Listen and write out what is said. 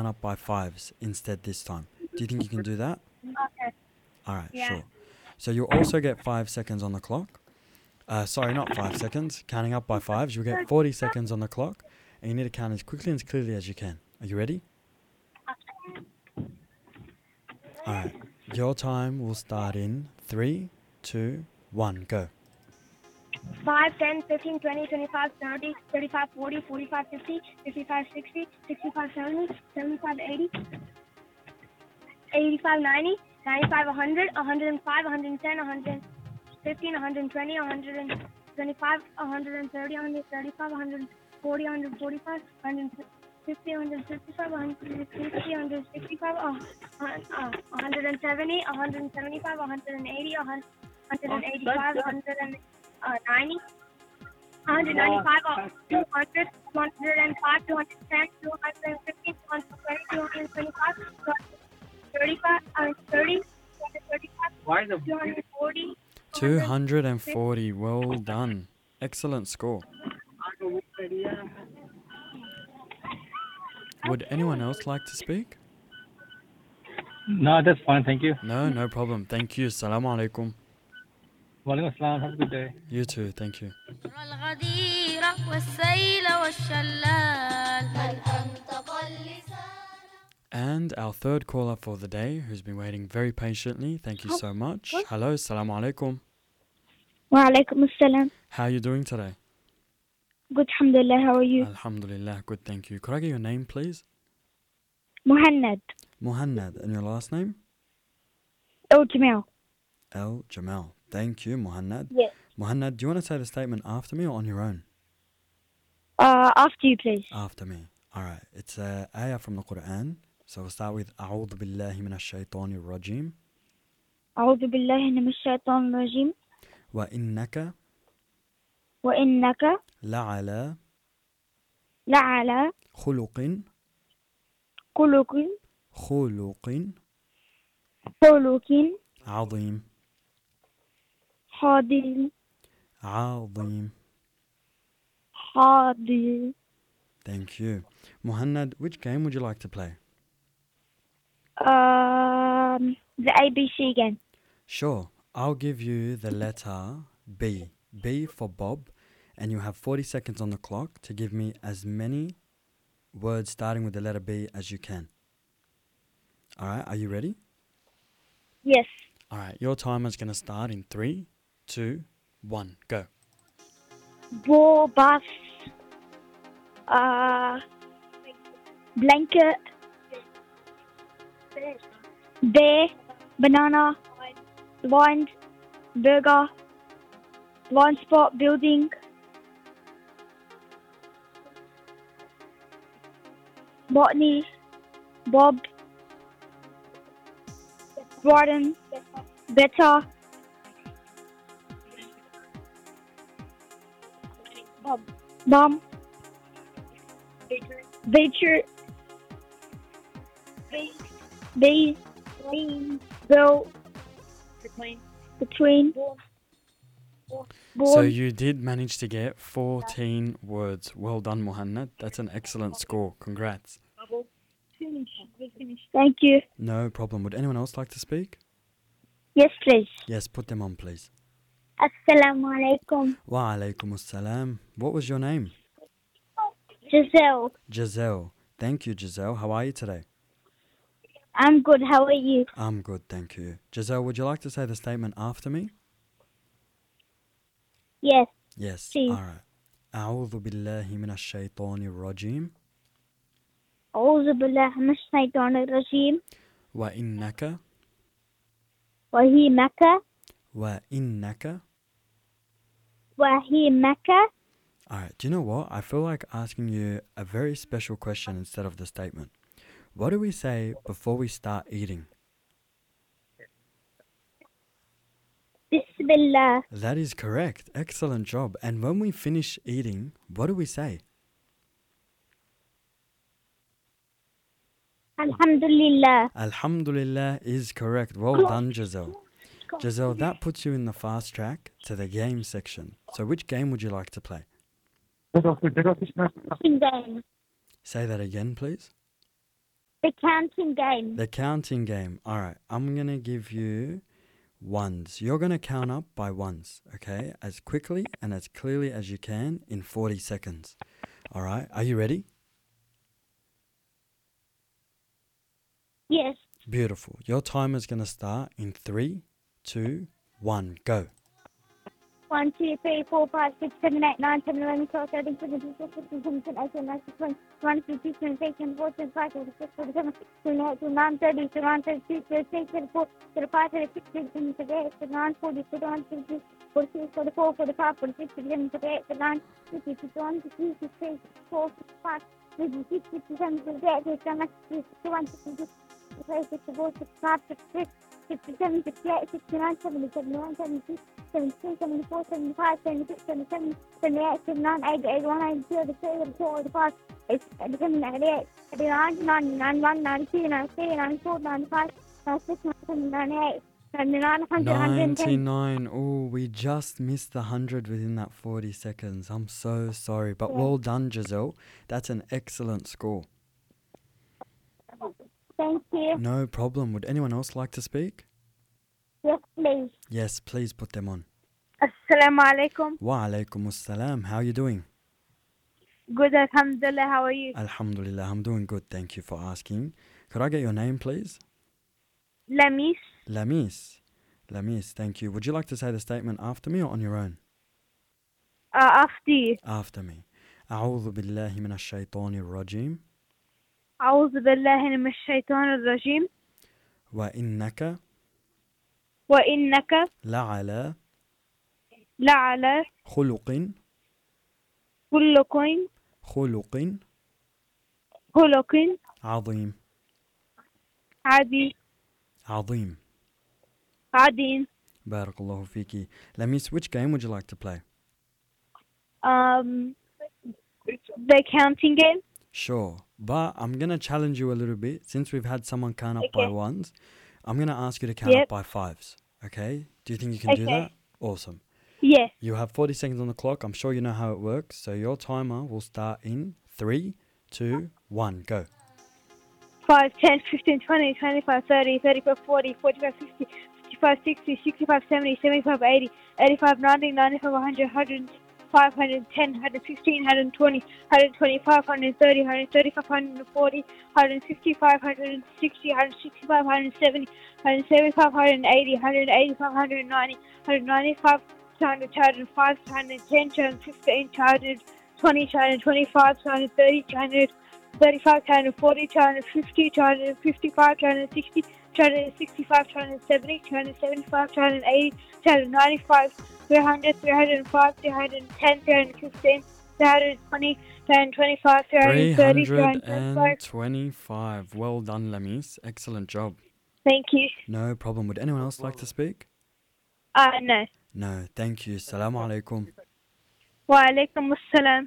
count up by fives instead this time. Do you think you can do that? Okay. All right, Yeah. sure. So you'll also get 5 seconds on the clock. Sorry, not 5 seconds. Counting up by fives, you'll get 40 seconds on the clock. And you need to count as quickly and as clearly as you can. Are you ready? All right. Your time will start in 3, 2, 1, go. 5, 10, 15, 20, 25, 30, 35, 40, 45, 50, 55, 60, 65, 70, 75, 80, 85, 90, 95, 100, 105, 110, 115, 120, 125, 130, 135, 140, 145, 150, 155, 160, 165, 170, 175, 180, 185, 190, 195, 200, 205, 210, 215, 220, 225, 235, 30, 235, 240. 240. Well done. Excellent score. Would anyone else like to speak? No, that's fine. Thank you. No problem. Thank you. Assalamu alaikum. Walaikum assalam. Have a good day. You too. Thank you. الغدير والسيل والشلال من أنطق اللسان. And our third caller for the day, who's been waiting very patiently. Thank you so much. Hello. Assalamu alaikum. Wa alaikum assalam. How are you doing today? Good, alhamdulillah. How are you? Alhamdulillah. Good. Thank you. Could I get your name, please? Muhannad. Muhannad. And your last name? Oh, Jamil. El Jamal. Thank you, Muhannad. Yes. Muhannad, do you want to say the statement after me or on your own? After you, please. After me. All right. It's a ayah from the Quran. So we'll start with أعوذ بالله من الشيطان الرجيم. أعوذ بالله من الشيطان الرجيم. وإنك وإنك لعلى لعلى خلق خلق خلق عظيم حاضر عظيم. حاضر. Thank you. Muhannad, which game would you like to play? The ABC again. Sure. I'll give you the letter B. B for Bob. And you have 40 seconds on the clock to give me as many words starting with the letter B as you can. All right. Are you ready? Yes. All right. Your timer is going to start in 3, 2, 1. Go. Ball, bus, blanket, bear, banana, blind, burger, blind spot, building, botany, Bob, Brighton, better, bum, Beecher, B, Bill, between, So you did manage to get 14 words. Well done, Muhannad. That's an excellent score. Congrats. Thank you. No problem. Would anyone else like to speak? Yes, please. Yes, put them on, please. Assalamu alaikum. Wa alaikum assalam. What was your name? Giselle. Giselle. Thank you, Giselle. How are you today? I'm good. How are you? I'm good, thank you. Giselle, would you like to say the statement after me? Yes. Yes. Please. All right. أعوذ بالله من الشيطان الرجيم أعوذ بالله من الشيطان الرجيم. وإنك وهي مكة. وإنك. وهي مكة. All right. Do you know what? I feel like asking you a very special question instead of the statement. What do we say before we start eating? Bismillah. That is correct. Excellent job. And when we finish eating, what do we say? Alhamdulillah. Alhamdulillah is correct. Well done, Giselle. Giselle, that puts you in the fast track to the game section. So which game would you like to play? Game. Say that again, please. The counting game. The counting game. All right. I'm going to give you ones. You're going to count up by ones, okay? As quickly and as clearly as you can in 40 seconds. All right. Are you ready? Yes. Beautiful. Your timer is going to start in 3, 2, 1. Go. 1, 2, 3, 4, 5, 6, 7, 8, 9, 10, 11, 12, 13, 14, 15, 16, 17, 18, 19, 20, 21, 22, 23, 24, 25, 26, 27, 28, 29, 30, 31, 32, 33, 34, 35, 36, 37, 38, 39, 40, 41, 42, 43, 44, 45, 46, 47, 48, 49, 50, 51, 52, 53, 54, 55, 56, 57, 58, 59, 60, 61, 62, 63, 64, 65, 66, 67, 68, 69, 70, 71, 72, 73, 74, 75, 76, 77, 78, 79, 80, 81, 82, 83, 84, 85, 87, 88, 89, 90, 91, 92, 93, 94, 95, 96, 97, 98, 99, 100, 110. 99. Oh, we just missed the 100 within that 40 seconds. I'm so sorry. But well done, Giselle. That's an excellent score. Thank you. No problem. Would anyone else like to speak? Yes, please. Yes, please put them on. Assalamu alaikum. Wa alaikum assalam. How are you doing? Good, alhamdulillah. How are you? Alhamdulillah. I'm doing good. Thank you for asking. Could I get your name, please? Lamis. Lamis. Lamis, thank you. Would you like to say the statement after me or on your own? After you. After me. أعوذ بالله من الشيطان الرجيم أعوذ بالله من الشيطان الرجيم. وإنك وإنك لعلى لعلى خلق خلق عظيم عظيم. عظيم. بارك الله فيكي. Lamis, which game would you like to play? The counting game. Sure, but I'm going to challenge you a little bit. Since we've had someone count up by ones, I'm going to ask you to count up by fives, okay? Do you think you can do that? Awesome. Yes. You have 40 seconds on the clock. I'm sure you know how it works. So your timer will start in 3, 2, 1. Go. 5, 10, 15, 20, 25, 30, 35, 40, 45, 50, 55, 60, 65, 70, 75, 80, 85, 90, 95, 100, 105, 110, 115, 120, 125, 130, 135, 140, 155, 160, 165, 170, 175, 180, 185, 190, 195, 200, 205, 210, 215, 220, 225, 230, 235, 240, 250, 255, 260, 265, 270, 275, 280, 295, 300, 305, 310, 315, 320, 325, 330, 325. 325. Well done, Lamis. Excellent job. Thank you. No problem. Would anyone else like to speak? No. No, thank you. Assalamu alaikum. Wa alaikum assalam.